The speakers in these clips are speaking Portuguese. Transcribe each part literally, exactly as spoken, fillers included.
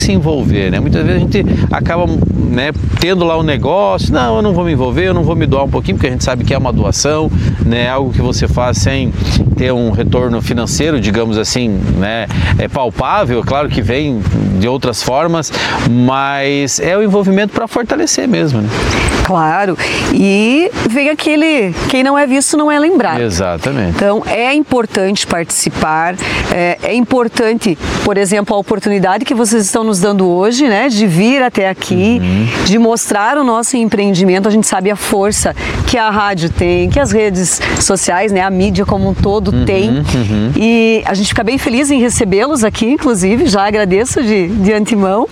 se envolver, né? Muitas vezes a gente acaba, né, tendo lá um negócio, não, eu não vou me envolver, eu não vou me doar um pouquinho, porque a gente sabe que é uma doação, né? Algo que você faz sem ter um retorno financeiro, digamos assim, né? É palpável, claro que vem de outras formas, mas é o envolvimento para fortalecer mesmo, né? Claro, e vem aquele, quem não é visto não é lembrado. Exatamente. Então é importante participar, é, é importante, por exemplo, a oportunidade que vocês estão nos dando hoje, né, de vir até aqui, uhum. de mostrar o nosso empreendimento. A gente sabe a força que a rádio tem, que as redes sociais, né, a mídia como um todo uhum, tem, uhum. e a gente fica bem feliz em recebê-los aqui, inclusive, já agradeço de, de antemão.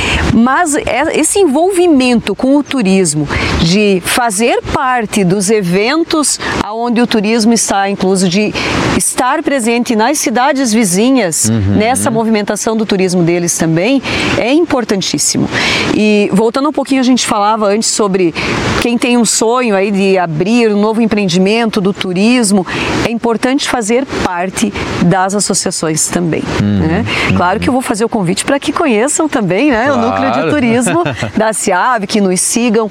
Mas esse envolvimento com o turismo, de fazer parte dos eventos onde o turismo está incluso, de estar presente nas cidades vizinhas, uhum. nessa movimentação do turismo deles também, é importantíssimo. E voltando um pouquinho, a gente falava antes sobre quem tem um sonho aí de abrir um novo empreendimento do turismo, é importante fazer parte das associações também. Uhum. Né? Claro que eu vou fazer o convite para que conheçam também, né, claro. o núcleo de turismo da SEAB, que nos sigam,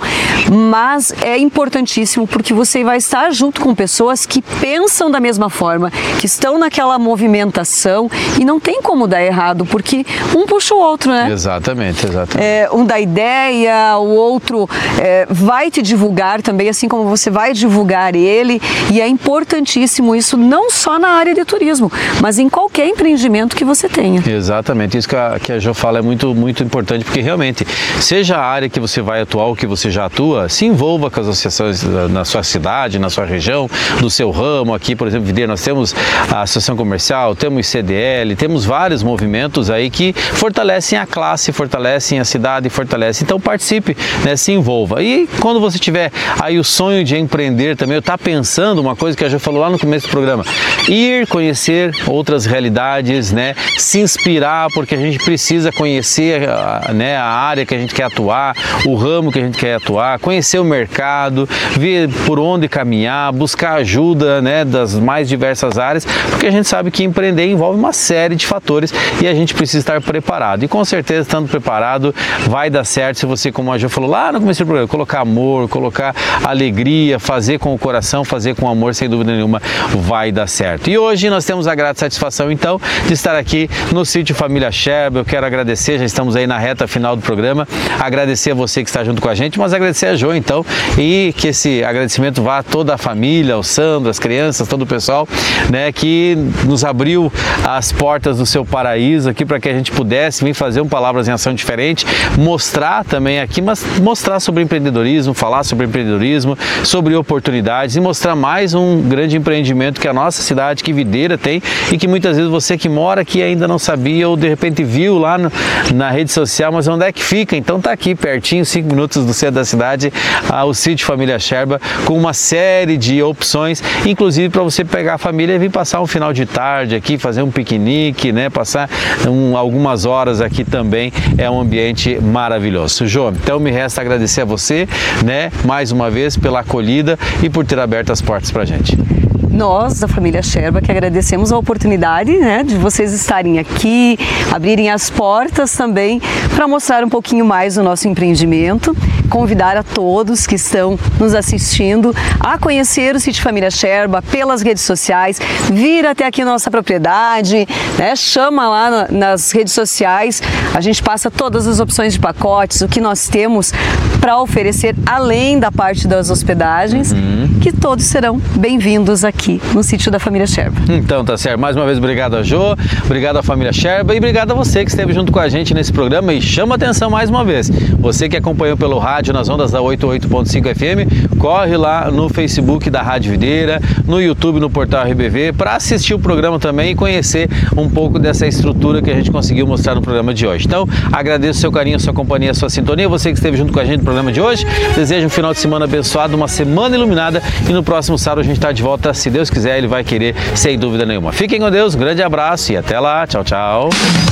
mas é importantíssimo porque você vai estar junto com pessoas que pensam da mesma forma, que estão naquela movimentação e não tem como dar errado, porque um puxa o outro, né? Exatamente, exatamente. É, um dá ideia, o outro é, vai te divulgar também, assim como você vai divulgar ele, e é importantíssimo isso não só na área de turismo, mas em qualquer empreendimento que você tenha. Exatamente, isso que a, que a Jo fala é muito, muito importante, porque realmente, seja a área que você vai atuar ou que você já atua, se envolva com as associações na sua cidade, na sua região, do seu ramo. Aqui, por exemplo, Videira, nós temos a Associação Comercial, temos C D L, temos vários movimentos aí que fortalecem a classe, fortalecem a cidade, fortalecem. Então participe, né, se envolva. E quando você tiver aí o sonho de empreender também, eu estou pensando uma coisa que a Jo falou lá no começo do programa, ir conhecer outras realidades, né, se inspirar, porque a gente precisa conhecer, né, a área que a gente quer atuar, o ramo que a gente quer atuar, conhecer o mercado, ver por onde caminhar, buscar ajuda, né, das mais diversas áreas, porque a gente sabe que empreender envolve uma série de fatores e a gente precisa estar preparado. E com certeza, estando preparado, vai dar certo se você, como a Jo falou lá no começo do programa, colocar amor, colocar alegria, fazer com o coração, fazer com amor, sem dúvida nenhuma, vai dar certo. E hoje nós temos a grata satisfação, então, de estar aqui no Sítio Família Scherba. Eu quero agradecer, já estamos aí na reta final do programa, agradecer a você que está junto com a gente, mas agradecer a Jo, então, e que esse agradecimento vá a toda a família, ao Sandro, as crianças, todo o pessoal, né, que nos abriu as portas do seu paraíso aqui para que a gente pudesse vir fazer um Palavras em Ação diferente, mostrar também aqui, mas mostrar sobre empreendedorismo, falar sobre empreendedorismo, sobre oportunidades e mostrar mais um grande empreendimento que a nossa cidade, que Videira tem e que muitas vezes você que mora aqui ainda não sabia ou de repente viu lá no, na rede social, mas onde é que fica? Então tá aqui pertinho, cinco minutos do centro da cidade, ah, o Sítio Família Scherba, com uma série de opções, inclusive para você pegar a família e vir passar um final de tarde aqui, fazer um piquenique, né, passar um, algumas horas aqui também, é um ambiente maravilhoso. Jo, então me resta agradecer a você, né, mais uma vez pela acolhida e por ter aberto as portas para a gente. Nós, da família Scherba, que agradecemos a oportunidade, né, de vocês estarem aqui, abrirem as portas também para mostrar um pouquinho mais do nosso empreendimento, convidar a todos que estão nos assistindo a conhecer o Sítio Família Scherba pelas redes sociais, vir até aqui na nossa propriedade, né, chama lá na, nas redes sociais, a gente passa todas as opções de pacotes, o que nós temos para oferecer além da parte das hospedagens, uhum. que todos serão bem-vindos aqui no Sítio da Família Scherba. Então tá certo, mais uma vez obrigado a Jo, obrigado à família Scherba e obrigado a você que esteve junto com a gente nesse programa. E chama atenção mais uma vez, você que acompanhou pelo rádio nas ondas da oitenta e oito ponto cinco F M, corre lá no Facebook da Rádio Videira, no YouTube, no portal R B V, para assistir o programa também e conhecer um pouco dessa estrutura que a gente conseguiu mostrar no programa de hoje. Então agradeço o seu carinho, a sua companhia, a sua sintonia, você que esteve junto com a gente no programa de hoje, desejo um final de semana abençoado, uma semana iluminada e no próximo sábado a gente está de volta, se Deus quiser, Ele vai querer, sem dúvida nenhuma. Fiquem com Deus, um grande abraço e até lá. Tchau, tchau.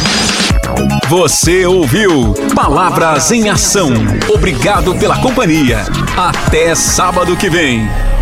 Você ouviu Palavras em Ação. Obrigado pela companhia. Até sábado que vem.